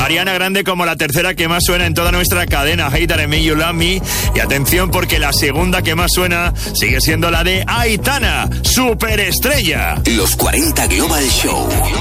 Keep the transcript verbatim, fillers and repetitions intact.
Ariana Grande como la tercera que más suena en toda nuestra cadena. Hater en Me, You Love Me. Y atención porque la segunda que más suena sigue siendo la de Aitana, Superestrella. Los cuarenta Global Show.